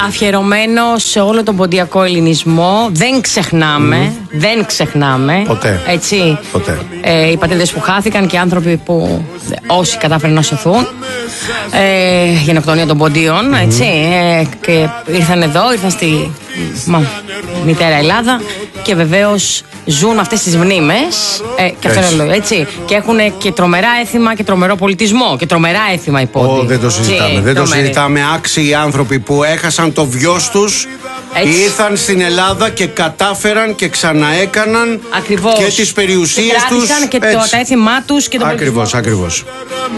αφιερωμένο σε όλο τον ποντιακό ελληνισμό. Δεν ξεχνάμε. Δεν ξεχνάμε. Ποτέ. Έτσι. Ποτέ. Οι πατρίδες που χάθηκαν και οι άνθρωποι που όσοι κατάφεραν να σωθούν. Γενοκτονία των ποντίων. Έτσι. Και ήρθαν εδώ, ήρθαν στη μητέρα Ελλάδα και βεβαίως ζουν αυτές τις μνήμες. Και αυτό είναι λόγο, έτσι. Και έχουν και τρομερά έθιμα και τρομερό πολιτισμό. Και τρομερά έθιμα οι πόντιοι. Δεν το συζητάμε. Δεν το συζητάμε. Άξιοι άνθρωποι που έχασαν το βιός τους. Ήρθαν στην Ελλάδα και κατάφεραν και ξαναέκαναν. Ακριβώς. Και τις περιουσίες τους. Και τα έθιμά τους και τον πολιτισμό. Ακριβώς.